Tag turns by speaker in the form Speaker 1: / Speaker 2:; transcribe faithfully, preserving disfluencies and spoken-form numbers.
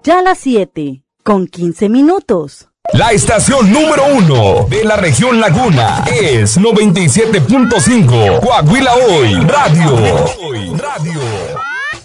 Speaker 1: Ya las siete, con quince minutos.
Speaker 2: La estación número uno de la región Laguna es noventa y siete punto cinco Coahuila Hoy Radio. Hoy Radio.